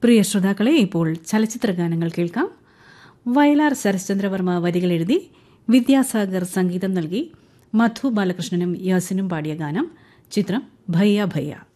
പ്രിയ ശ്രോതാക്കളെ, ഇപ്പോൾ ചലച്ചിത്ര ഗാനങ്ങൾ കേൾക്കാം. വയലാർ ശരശ്ചന്ദ്രവർമ്മ വരികൾ എഴുതി വിദ്യാസാഗർ സംഗീതം നൽകി മധു ബാലകൃഷ്ണനും യാസിനും പാടിയ ഗാനം. ചിത്രം ഭയ്യ ഭയ്യ.